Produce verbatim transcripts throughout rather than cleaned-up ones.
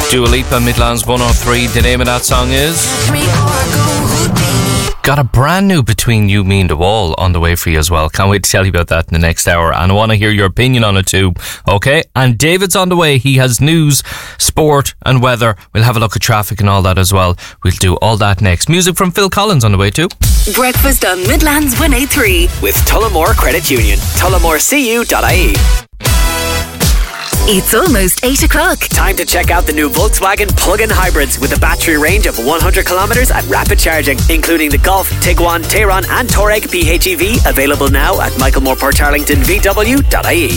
Dua Lipa, Midlands one oh three. The name of that song is got a brand new Between You, Me and the Wall on the way for you as well. Can't wait to tell you about that in the next hour, and I want to hear your opinion on it too. Okay, and David's on the way. He has news, sport and weather. We'll have a look at traffic and all that as well. We'll do all that next. Music from Phil Collins on the way too. Breakfast on Midlands one oh three with Tullamore Credit Union. tullamore c u dot i e. It's almost eight o'clock. Time to check out the new Volkswagen plug-in hybrids with a battery range of one hundred kilometres and rapid charging, including the Golf, Tiguan, Tayron and Touareg P H E V, available now at michael moore port arlington v w dot i e.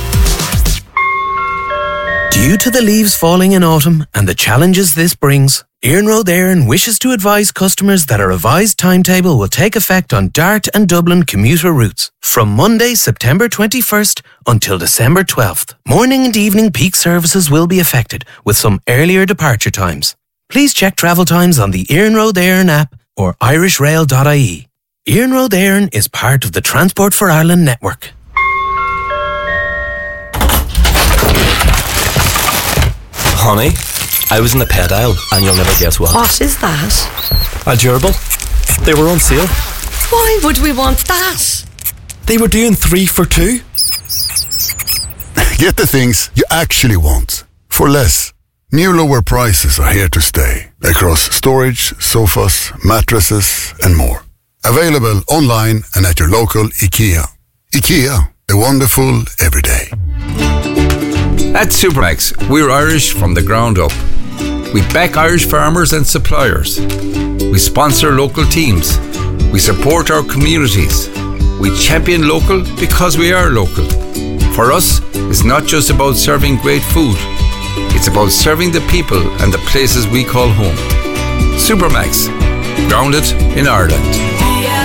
Due to the leaves falling in autumn and the challenges this brings, Iarnród Éireann wishes to advise customers that a revised timetable will take effect on Dart and Dublin commuter routes from Monday, September twenty-first until December twelfth. Morning and evening peak services will be affected with some earlier departure times. Please check travel times on the Iarnród Éireann app or irish rail dot i e. Iarnród Éireann is part of the Transport for Ireland network. Honey, I was in the pet aisle and you'll never guess what. What is that? A gerbil. They were on sale. Why would we want that? They were doing three for two. Get the things you actually want for less. New lower prices are here to stay across storage, sofas, mattresses and more. Available online and at your local IKEA. IKEA, a wonderful everyday. At Supermax, we're Irish from the ground up. We back Irish farmers and suppliers. We sponsor local teams. We support our communities. We champion local because we are local. For us, it's not just about serving great food. It's about serving the people and the places we call home. Supermax, grounded in Ireland.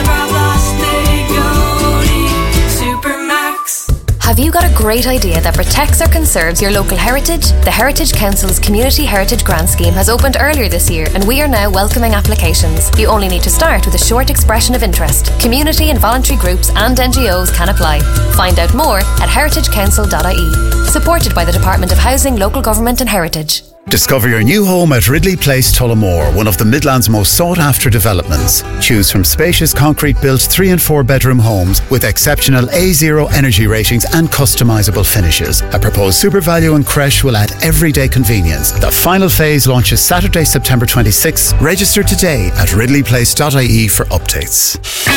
Have you got a great idea that protects or conserves your local heritage? The Heritage Council's Community Heritage Grant Scheme has opened earlier this year and we are now welcoming applications. You only need to start with a short expression of interest. Community and voluntary groups and N G Os can apply. Find out more at heritage council dot i e. Supported by the Department of Housing, Local Government and Heritage. Discover your new home at Ridley Place, Tullamore, one of the Midlands' most sought-after developments. Choose from spacious concrete-built three and four bedroom homes with exceptional A zero energy ratings and customisable finishes. A proposed super value and creche will add everyday convenience. The final phase launches Saturday, September twenty-sixth. Register today at ridley place dot i e for updates.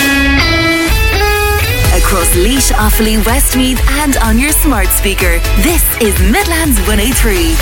Across Laois, Offaly, Westmeath and on your smart speaker, this is Midlands one oh three.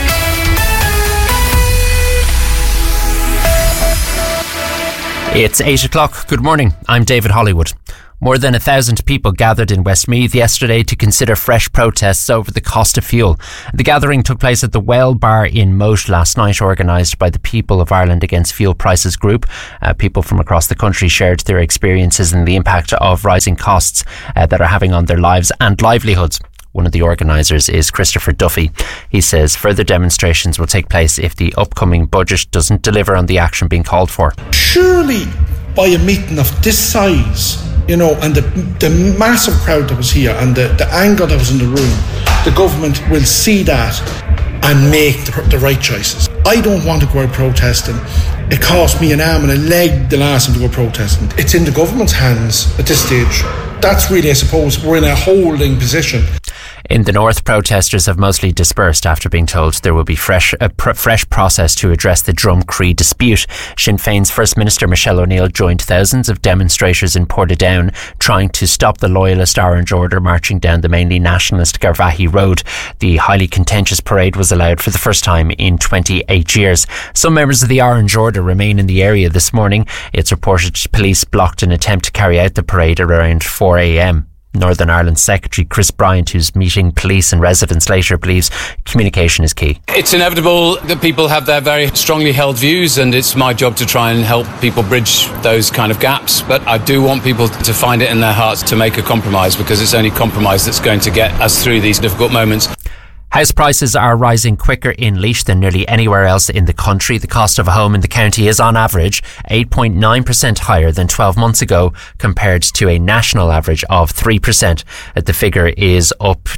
It's eight o'clock. Good morning. I'm David Hollywood. More than a thousand people gathered in Westmeath yesterday to consider fresh protests over the cost of fuel. The gathering took place at the Well Bar in Moat last night, organised by the People of Ireland Against Fuel Prices group. Uh, people from across the country shared their experiences and the impact of rising costs uh, that are having on their lives and livelihoods. One of the organisers is Christopher Duffy. He says further demonstrations will take place if the upcoming budget doesn't deliver on the action being called for. Surely, by a meeting of this size, you know, and the, the massive crowd that was here and the, the anger that was in the room, the government will see that and make the, the right choices. I don't want to go out protesting. It cost me an arm and a leg the last time to go protesting. It's in the government's hands at this stage. That's really, I suppose, we're in a holding position. In the north, protesters have mostly dispersed after being told there will be fresh a pr- fresh process to address the Drumcree dispute. Sinn Féin's First Minister Michelle O'Neill joined thousands of demonstrators in Portadown trying to stop the Loyalist Orange Order marching down the mainly nationalist Garvaghey Road. The highly contentious parade was allowed for the first time in twenty-eight years. Some members of the Orange Order remain in the area this morning. It's reported police blocked an attempt to carry out the parade around four a.m. Northern Ireland Secretary Chris Bryant, who's meeting police and residents later, believes communication is key. It's inevitable that people have their very strongly held views, and it's my job to try and help people bridge those kind of gaps. But I do want people to find it in their hearts to make a compromise, because it's only compromise that's going to get us through these difficult moments. House prices are rising quicker in Laois than nearly anywhere else in the country. The cost of a home in the county is on average eight point nine percent higher than twelve months ago, compared to a national average of three percent. The figure is up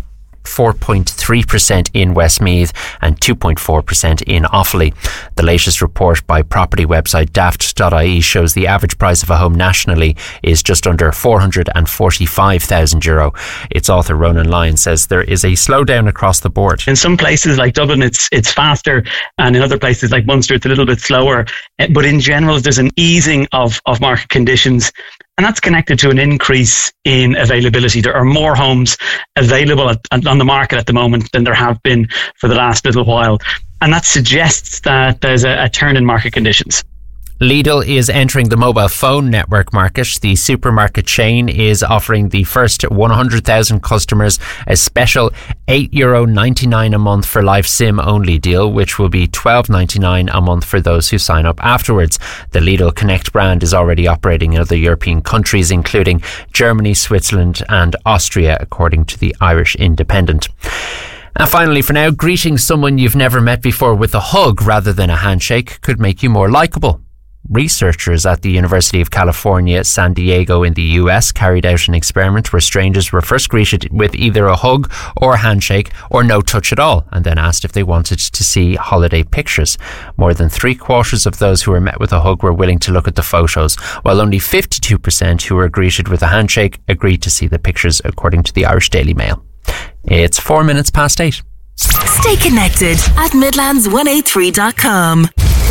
four point three percent in Westmeath and two point four percent in Offaly. The latest report by property website daft dot I E shows the average price of a home nationally is just under four hundred forty-five thousand euro. Its author Ronan Lyon says there is a slowdown across the board. In some places like Dublin it's it's faster, and in other places like Munster it's a little bit slower, but in general there's an easing of, of market conditions, and that's connected to an increase in availability. There are more homes available at, on the market at the moment than there have been for the last little while, and that suggests that there's a, a turn in market conditions. Lidl is entering the mobile phone network market. The supermarket chain is offering the first one hundred thousand customers a special eight euro ninety-nine a month for live SIM only deal, which will be twelve ninety-nine a month for those who sign up afterwards. The Lidl Connect brand is already operating in other European countries, including Germany, Switzerland and Austria, according to the Irish Independent. And finally, for now, greeting someone you've never met before with a hug rather than a handshake could make you more likeable. Researchers at the University of California, San Diego in the U S carried out an experiment where strangers were first greeted with either a hug or a handshake or no touch at all, and then asked if they wanted to see holiday pictures. More than three quarters of those who were met with a hug were willing to look at the photos, while only fifty-two percent who were greeted with a handshake agreed to see the pictures, according to the Irish Daily Mail. It's four minutes past eight. Stay connected at midlands one eighty-three dot com.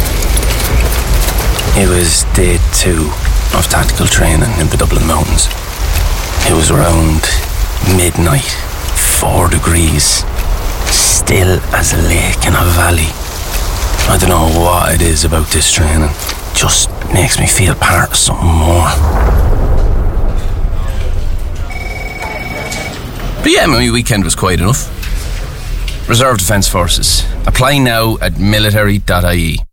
It was day two of tactical training in the Dublin Mountains. It was around midnight, four degrees, still as a lake in a valley. I don't know what it is about this training, just makes me feel part of something more. But yeah, my weekend was quiet enough. Reserve Defence Forces. Apply now at military dot I E.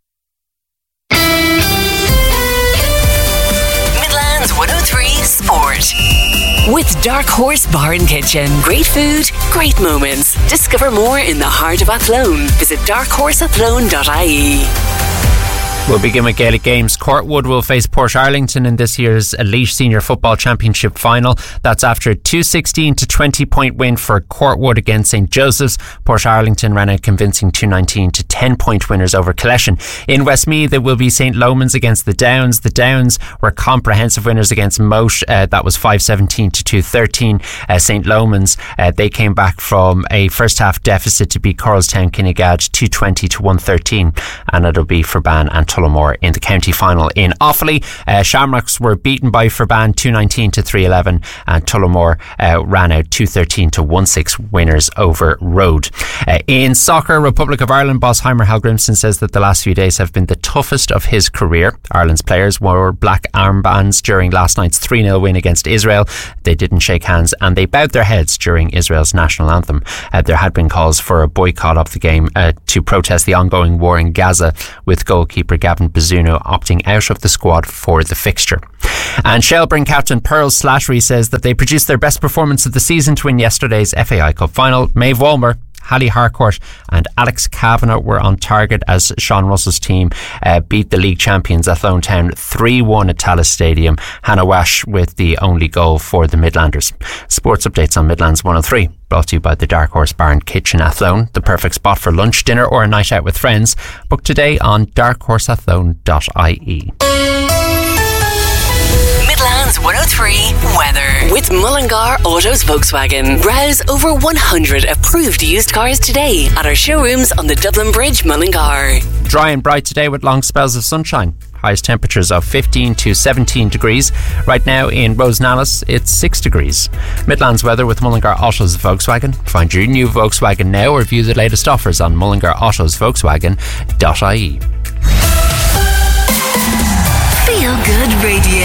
one oh three Sport. With Dark Horse Bar and Kitchen. Great food, great moments. Discover more in the heart of Athlone. Visit dark horse athlone dot I E. We'll begin with Gaelic games. Courtwood will face Portarlington in this year's Elite Senior Football Championship final. That's after a two sixteen to twenty point win for Courtwood against Saint Joseph's. Portarlington ran a convincing two nineteen to ten point winners over Collection. In Westmeath, it will be Saint Lomans against the Downs. The Downs were comprehensive winners against Mosh. Uh, that was five seventeen to two thirteen. Uh, Saint Lomans, uh, they came back from a first half deficit to beat Coralstown Kinnegad two twenty to one thirteen. And it'll be Ferban and Tullamore in the county final. In Offaly, uh, Shamrocks were beaten by Ferban two nineteen to three eleven, and Tullamore uh, ran out two thirteen to one six winners over Road. Uh, in soccer, Republic of Ireland boss Heimer Hallgrimsson says that the last few days have been the toughest of his career. Ireland's players wore black armbands during last night's three nil win against Israel. They didn't shake hands and they bowed their heads during Israel's national anthem. Uh, there had been calls for a boycott of the game uh, to protest the ongoing war in Gaza, with goalkeeper Gavin Bazzuno opting out of the squad for the fixture. And Shelburne captain Pearl Slattery says that they produced their best performance of the season to win yesterday's F A I Cup final. Maeve Walmer, Hallie Harcourt and Alex Kavanagh were on target as Sean Russell's team uh, beat the league champions Athlone Town three one at Tallaght Stadium. Hannah Wash with the only goal for the Midlanders. Sports updates on Midlands one oh three, brought to you by the Dark Horse Bar and Kitchen Athlone, the perfect spot for lunch, dinner or a night out with friends. Book today on dark horse athlone dot I E. Midlands one oh three weather with Mullingar Autos Volkswagen. Browse over one hundred approved used cars today at our showrooms on the Dublin Bridge, Mullingar. Dry and bright today with long spells of sunshine. Highest temperatures of fifteen to seventeen degrees. Right now in Rosenallis, it's six degrees. Midlands weather with Mullingar Autos Volkswagen. Find your new Volkswagen now or view the latest offers on mullingar autos volkswagen dot I E. Feel Good Radio.